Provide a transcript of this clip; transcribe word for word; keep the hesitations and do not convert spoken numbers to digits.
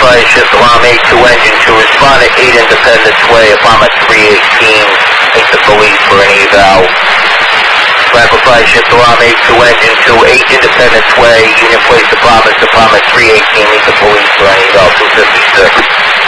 Fire Shift Alarm eight two Engine to respond at eight Independence Way, Apartment three eighteen. Meet the police for an eval. Rapid Fire Shift Alarm eight two Engine to eight Independence Way, Union Place Apartments, Apartment three eighteen. Meet the police for an eval two fifty-six.